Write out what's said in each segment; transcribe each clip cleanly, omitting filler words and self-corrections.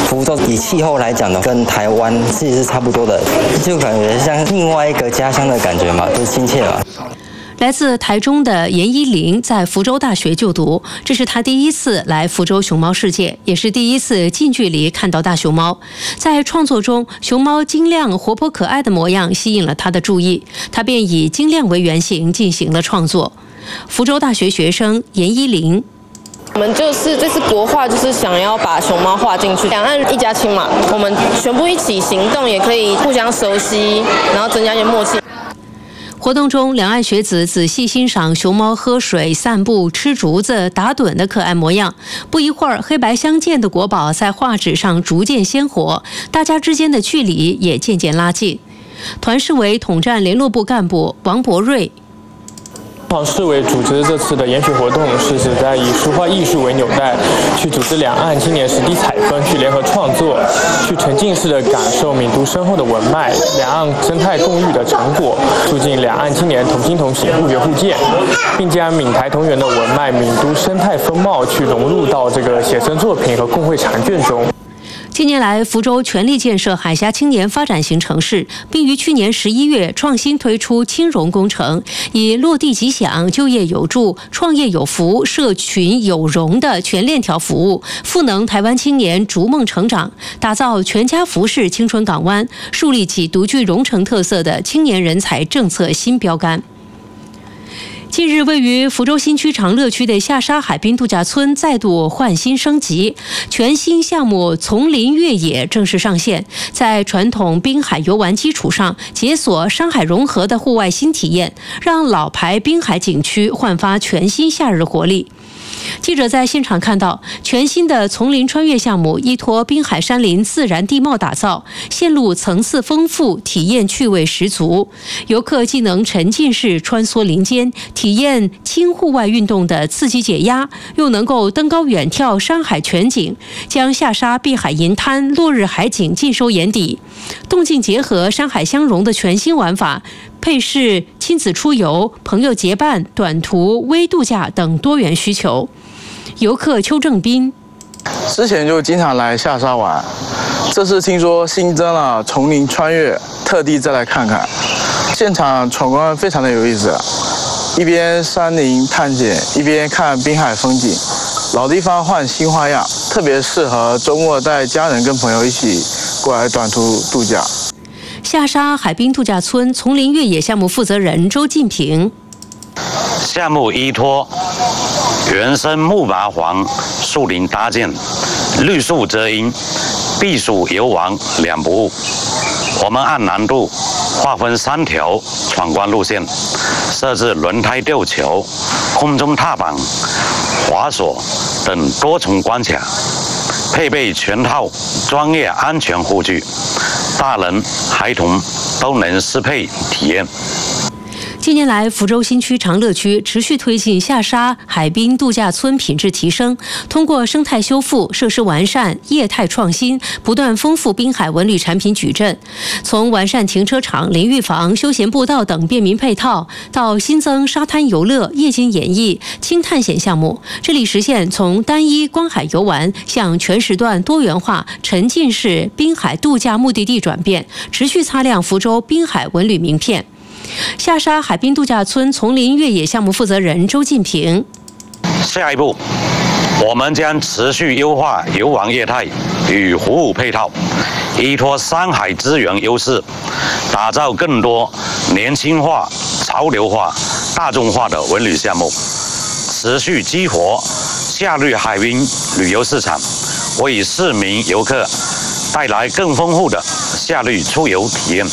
福州以气候来讲呢，跟台湾其实是差不多的，就感觉像另外一个家乡的感觉嘛，就是亲切嘛。 来自台中的严一玲在福州大学就读，这是她第一次来福州熊猫世界，也是第一次近距离看到大熊猫。在创作中，熊猫晶亮、活泼可爱的模样吸引了她的注意，她便以晶亮为原型进行了创作。福州大学学生严一玲。 我们这次国画就是想要把熊猫画进去，两岸一家亲嘛，我们全部一起行动，也可以互相熟悉，然后增加一些默契。 活动中，两岸学子仔细欣赏熊猫喝水、散步、吃竹子、打盹的可爱模样。不一会儿，黑白相间的国宝在画纸上逐渐鲜活，大家之间的距离也渐渐拉近。团市委统战联络部干部王博瑞。 市委组织这次的研学活动，是旨在以书画艺术为纽带，去组织两岸青年实地采风，去联合创作，去沉浸式的感受闽都深厚的文脉，两岸生态共育的成果，促进两岸青年同心同行、互学互鉴，并将闽台同源的文脉、闽都生态风貌去融入到这个写生作品和共绘长卷中。 近年来，福州全力建设海峡青年发展型城市，并于去年11月创新推出青融工程，以落地即享、就业有助、创业有福、社群有容的全链条服务，赋能台湾青年逐梦成长，打造全家福式青春港湾，树立起独具蓉城特色的青年人才政策新标杆。近日，位于福州新区长乐区的下沙海滨度假村再度换新升级，全新项目丛林越野正式上线，在传统滨海游玩基础上，解锁山海融合的户外新体验，让老牌滨海景区焕发全新夏日活力。记者在现场看到，全新的丛林穿越项目依托滨海山林自然地貌打造，线路层次丰富，体验趣味十足。游客既能沉浸式穿梭林间，体验轻户外运动的刺激解压，又能够登高远眺山海全景，将下沙碧海银滩、落日海景尽收眼底。动静结合、山海相融的全新玩法，配饰亲子出游、朋友结伴、短途微度假等多元需求。游客邱正斌， 之前就经常来下沙玩，这次听说新增了丛林穿越，特地再来看看。现场闯关非常的有意思，一边山林探险，一边看滨海风景，老地方换新花样，特别适合周末带家人跟朋友一起过来短途度假。 下沙海滨度假村丛林越野项目负责人周进平， 项目依托原生木麻黄树林搭建，绿树遮阴，避暑游玩两不误。我们按难度划分3条闯关路线，设置轮胎吊桥、空中踏板、滑索等多重关卡，配备全套专业安全护具，大人孩童都能适配体验。 近年来，福州新区长乐区持续推进下沙海滨度假村品质提升，通过生态修复、设施完善、业态创新，不断丰富滨海文旅产品矩阵。从完善停车场、淋浴房、休闲步道等便民配套，到新增沙滩游乐、夜间演艺、轻探险项目，这里实现从单一观海游玩向全时段多元化沉浸式滨海度假目的地转变，持续擦亮福州滨海文旅名片。下沙海滨度假村丛林越野项目负责人周进平， 下一步，我们将持续优化游玩业态与服务配套，依托山海资源优势，打造更多年轻化、潮流化、大众化的文旅项目，持续激活夏日海滨旅游市场，为市民游客带来更丰富的夏日出游体验。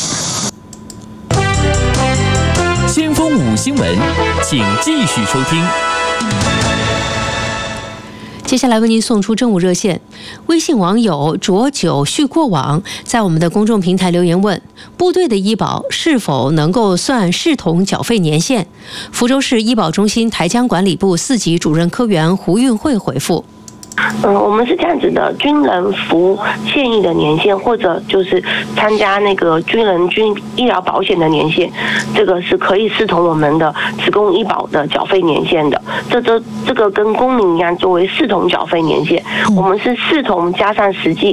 先锋5新闻，请继续收听。 接下来为您送出政务热线。微信网友浊酒续过往在我们的公众平台留言问：部队的医保是否能够算视同缴费年限？福州市医保中心台江管理部4级主任科员胡运慧回复： 我们是这样子的，军人服现役的年限，或者就是参加那个军医疗保险的年限，这个是可以视同我们的职工医保的缴费年限的。这个跟公民一样，作为视同缴费年限，我们是视同加上实际